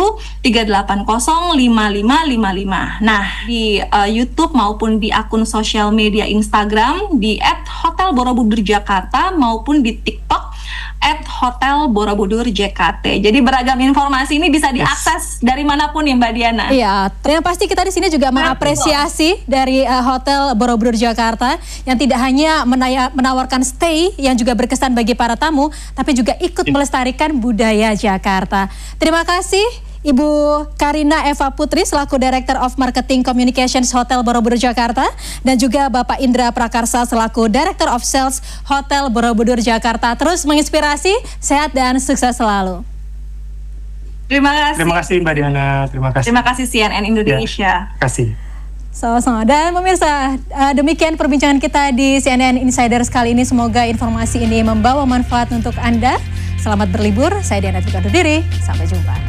0813805555. Nah, di YouTube maupun di akun sosial media Instagram di @hotelborobudur-jakarta maupun di TikTok @hotelborobudurjkt. Jadi beragam informasi ini bisa diakses dari manapun ya Mbak Diana. Iya, yang pasti kita di sini juga mengapresiasi dari Hotel Borobudur Jakarta yang tidak hanya menawarkan stay yang juga berkesan bagi para tamu, tapi juga ikut melestarikan budaya Jakarta. Terima kasih Ibu Karina Eva Putri selaku Director of Marketing Communications Hotel Borobudur Jakarta dan juga Bapak Indra Prakarsa selaku Director of Sales Hotel Borobudur Jakarta. Terus menginspirasi, sehat dan sukses selalu. Terima kasih. Terima kasih Mbak Diana, terima kasih. Terima kasih CNN Indonesia. Terima kasih. Sama-sama. Dan pemirsa, demikian perbincangan kita di CNN Insiders kali ini. Semoga informasi ini membawa manfaat untuk Anda. Selamat berlibur, saya Diana Twika undur diri, sampai jumpa.